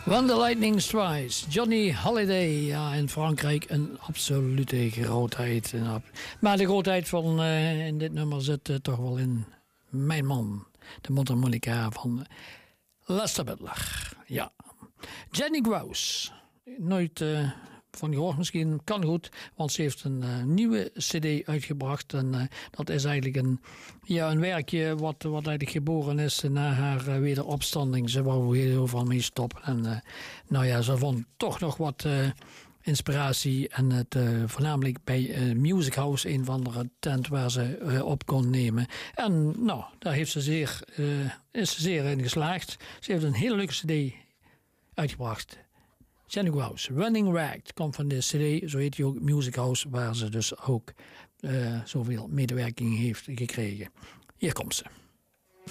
When the Lightning Strikes, Johnny Hallyday. Ja, in Frankrijk een absolute grootheid. Maar de grootheid van in dit nummer zit toch wel in mijn man. De mondharmonica van Lester Butler. Ja. Jenny Grouse. Nooit van gehoord misschien. Kan goed. Want ze heeft een nieuwe cd uitgebracht. En dat is eigenlijk een werkje wat eigenlijk geboren is na haar wederopstanding. Ze wou heel veel van mee stoppen. En ze vond toch nog wat inspiratie. En het voornamelijk bij Music House, een van de tent waar ze op kon nemen. En daar heeft ze is ze zeer in geslaagd. Ze heeft een hele leuke cd uitgebracht. Jenny Grouse, Running Rag, komt van de cd, zo heet die ook, Music House, waar ze dus ook zoveel medewerking heeft gekregen. Hier komt ze.